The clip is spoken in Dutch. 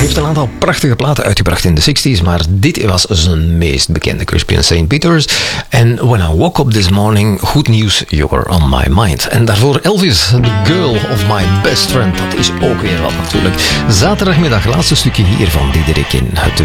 heeft een aantal prachtige platen uitgebracht in de 60s, maar dit was zijn meest bekende, Crispian St. Peters. En When I Woke Up This Morning, goed nieuws, You're On My Mind. En daarvoor Elvis, The Girl of My Best Friend. Dat is ook weer wat natuurlijk. Zaterdagmiddag, laatste stukje hier van Diederik in het